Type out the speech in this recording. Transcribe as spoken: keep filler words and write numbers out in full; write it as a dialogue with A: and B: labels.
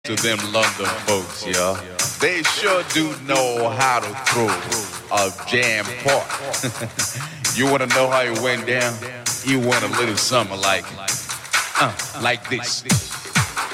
A: To them London folks, yeah. They sure do know how to throw a jam part. You wanna know how it went down? It went a little something like, uh, like this.